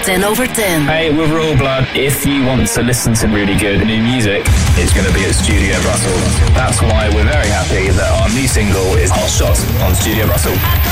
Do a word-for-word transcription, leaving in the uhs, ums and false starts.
ten over ten. Hey, we're Royal Blood. If you want to listen to really good new music, it's going to be at Studio Brussels. That's why we're very happy that our new single is Hot Shot on Studio Brussels.